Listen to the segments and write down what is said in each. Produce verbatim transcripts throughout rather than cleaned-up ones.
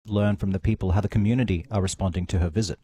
learn from the people how the community are responding to her visit?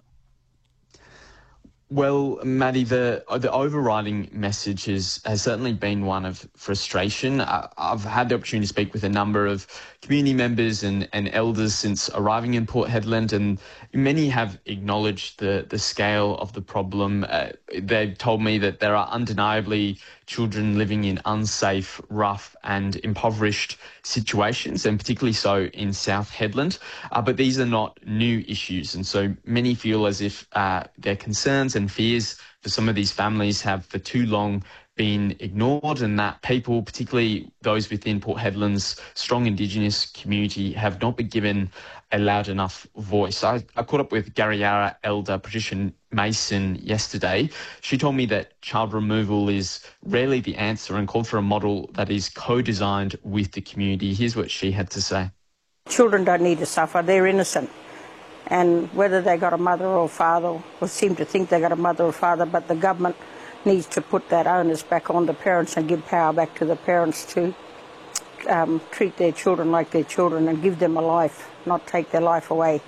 Well, Maddie, the the overriding message is, has certainly been one of frustration. I, I've had the opportunity to speak with a number of community members and, and elders since arriving in Port Hedland, and many have acknowledged the, the scale of the problem. Uh, they've told me that there are undeniably children living in unsafe, rough and impoverished situations, and particularly so in South Hedland. Uh, but these are not new issues, and so many feel as if uh, their concerns and fears for some of these families have for too long been ignored, and that people, particularly those within Port Hedland's strong Indigenous community, have not been given a loud enough voice. I, I caught up with Garryara elder Patricia Mason yesterday. She told me that child removal is rarely the answer and called for a model that is co-designed with the community. Here's what she had to say. Children don't need to suffer, they're innocent. And whether they got a mother or father, or seem to think they got a mother or father, but the government needs to put that onus back on the parents and give power back to the parents to um, treat their children like their children and give them a life, not take their life away.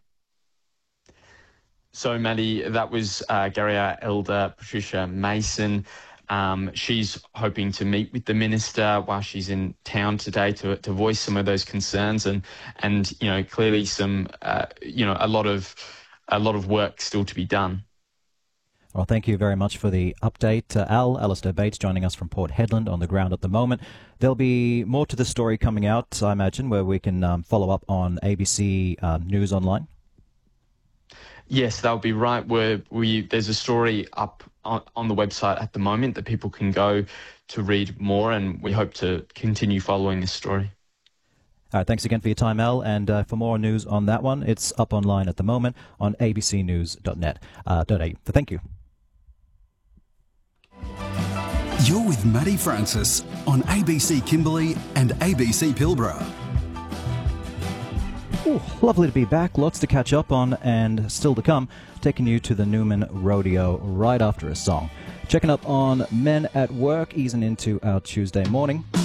So, Maddie, that was uh, Garryara elder Patricia Mason. Um, she's hoping to meet with the minister while she's in town today to to voice some of those concerns, and and you know clearly some uh, you know a lot of a lot of work still to be done. Well, thank you very much for the update. Uh, Al, Alistair Bates joining us from Port Hedland on the ground at the moment. There'll be more to the story coming out, I imagine, where we can um, follow up on A B C uh, News Online. Yes, that would be right. Where we there's a story up on, on the website at the moment that people can go to read more, and we hope to continue following this story. All right, thanks again for your time, Al. And uh, for more news on that one, it's up online at the moment on a b c news dot net. Uh, thank you. You're with Maddie Francis on A B C Kimberley and A B C Pilbara. Ooh, lovely to be back. Lots to catch up on and still to come. Taking you to the Newman Rodeo right after a song. Checking up on Men at Work, easing into our Tuesday morning.